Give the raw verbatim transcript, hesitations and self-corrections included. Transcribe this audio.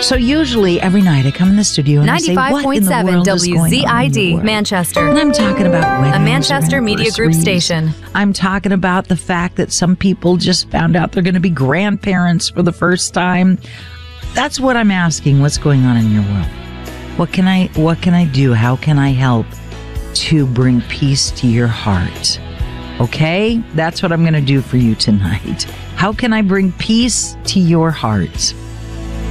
So usually every night I come in the studio and I say, what in the world is going on in W Z I D, your world? Manchester. And I'm talking about weddings, A Manchester Media Group anniversaries. station. I'm talking about the fact that some people just found out they're going to be grandparents for the first time. That's what I'm asking. What's going on in your world? What can I, what can I do? How can I help to bring peace to your heart? Okay? That's what I'm going to do for you tonight. How can I bring peace to your heart?